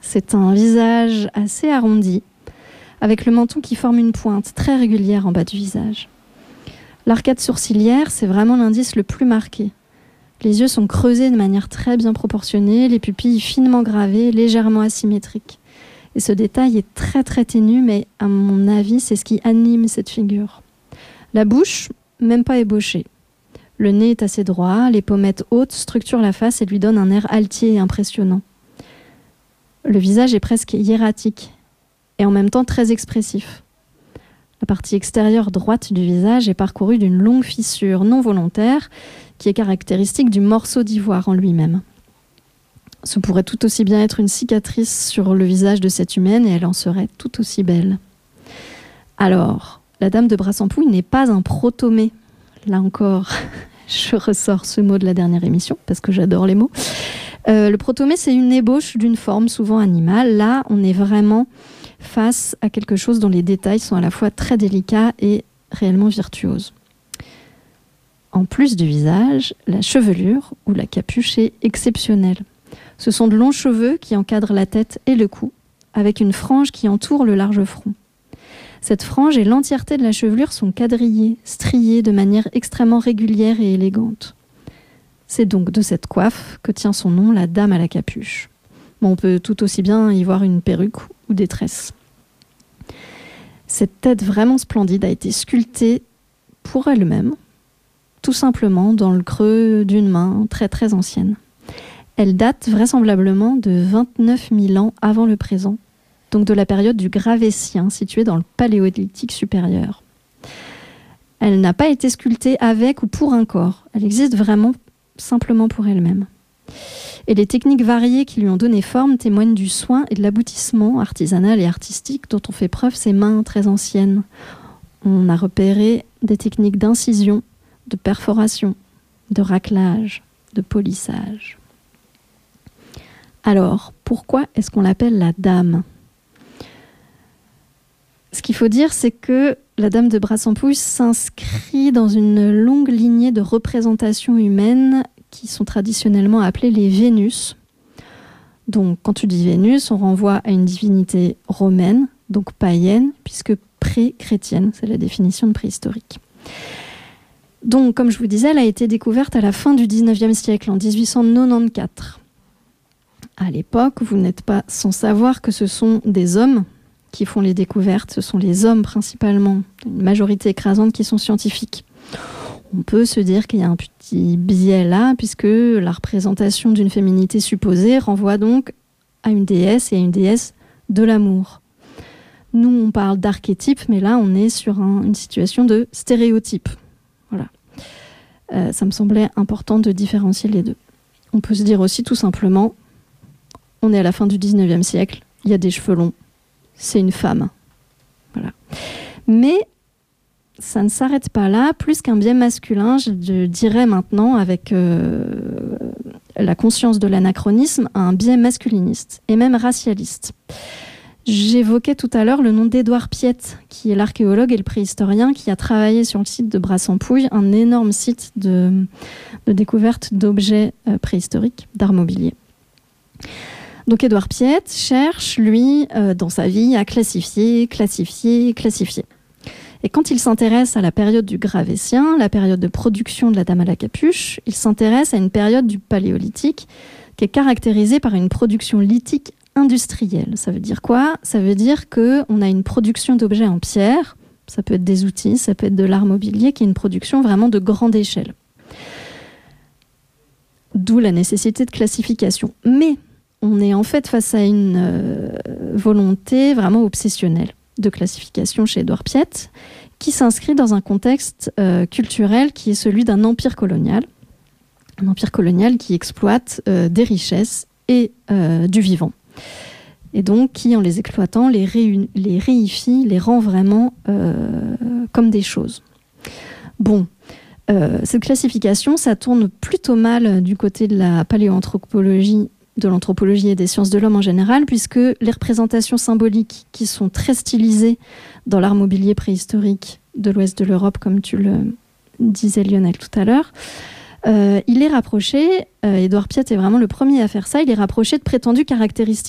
C'est un visage assez arrondi, avec le menton qui forme une pointe très régulière en bas du visage. L'arcade sourcilière, c'est vraiment l'indice le plus marqué. Les yeux sont creusés de manière très bien proportionnée, les pupilles finement gravées, légèrement asymétriques. Et ce détail est très très ténu, mais à mon avis, c'est ce qui anime cette figure. La bouche, même pas ébauchée. Le nez est assez droit, les pommettes hautes structurent la face et lui donnent un air altier et impressionnant. Le visage est presque hiératique et en même temps très expressif. La partie extérieure droite du visage est parcourue d'une longue fissure non volontaire qui est caractéristique du morceau d'ivoire en lui-même. Ce pourrait tout aussi bien être une cicatrice sur le visage de cette humaine et elle en serait tout aussi belle. Alors, la dame de Brassampouille n'est pas un protomée. Là encore, je ressors ce mot de la dernière émission parce que j'adore les mots. Le protomée, c'est une ébauche d'une forme souvent animale. Là, on est vraiment face à quelque chose dont les détails sont à la fois très délicats et réellement virtuoses. En plus du visage, la chevelure ou la capuche est exceptionnelle. Ce sont de longs cheveux qui encadrent la tête et le cou, avec une frange qui entoure le large front. Cette frange et l'entièreté de la chevelure sont quadrillées, striées de manière extrêmement régulière et élégante. C'est donc de cette coiffe que tient son nom, la dame à la capuche. Bon, on peut tout aussi bien y voir une perruque ou des tresses. Cette tête vraiment splendide a été sculptée pour elle-même, tout simplement dans le creux d'une main très très ancienne. Elle date vraisemblablement de 29 000 ans avant le présent, donc de la période du Gravétien, située dans le Paléolithique supérieur. Elle n'a pas été sculptée avec ou pour un corps, elle existe vraiment simplement pour elle-même. Et les techniques variées qui lui ont donné forme témoignent du soin et de l'aboutissement artisanal et artistique dont ont fait preuve ces mains très anciennes. On a repéré des techniques d'incision, de perforation, de raclage, de polissage. Alors, pourquoi est-ce qu'on l'appelle la dame ? Ce qu'il faut dire, c'est que la dame de Brassampouille s'inscrit dans une longue lignée de représentations humaines qui sont traditionnellement appelées les Vénus. Donc, quand tu dis Vénus, on renvoie à une divinité romaine, donc païenne, puisque pré-chrétienne, c'est la définition de préhistorique. Donc, comme je vous disais, elle a été découverte à la fin du 19e siècle, en 1894. À l'époque, vous n'êtes pas sans savoir que ce sont des hommes qui font les découvertes. Ce sont les hommes principalement, une majorité écrasante qui sont scientifiques. On peut se dire qu'il y a un petit biais là, puisque la représentation d'une féminité supposée renvoie donc à une déesse et à une déesse de l'amour. Nous, on parle d'archétype, mais là, on est sur une situation de stéréotype. Voilà. Ça me semblait important de différencier les deux. On peut se dire aussi tout simplement, on est à la fin du 19e siècle, il y a des cheveux longs, c'est une femme. Voilà. Mais ça ne s'arrête pas là, plus qu'un biais masculin, je dirais maintenant, avec la conscience de l'anachronisme, un biais masculiniste et même racialiste. J'évoquais tout à l'heure le nom d'Édouard Piette, qui est l'archéologue et le préhistorien qui a travaillé sur le site de Brassampouille, un énorme site de découverte d'objets préhistoriques, d'art mobilier. Donc Édouard Piette cherche, lui, dans sa vie, à classifier. Et quand il s'intéresse à la période du Gravétien, la période de production de la dame à la capuche, il s'intéresse à une période du Paléolithique qui est caractérisée par une production lithique industrielle. Ça veut dire quoi ? Ça veut dire qu'on a une production d'objets en pierre, ça peut être des outils, ça peut être de l'art mobilier, qui est une production vraiment de grande échelle. D'où la nécessité de classification. Mais on est en fait face à une volonté vraiment obsessionnelle de classification chez Édouard Piette, qui s'inscrit dans un contexte culturel qui est celui d'un empire colonial. Un empire colonial qui exploite des richesses et du vivant. Et donc qui, en les exploitant, les réifie, les rend vraiment comme des choses. Bon, cette classification, ça tourne plutôt mal du côté de la paléoanthropologie, de l'anthropologie et des sciences de l'homme en général, puisque les représentations symboliques qui sont très stylisées dans l'art mobilier préhistorique de l'ouest de l'Europe, comme tu le disais Lionel tout à l'heure, il est rapproché, Édouard Piette est vraiment le premier à faire ça, il est rapproché de prétendues caractéristiques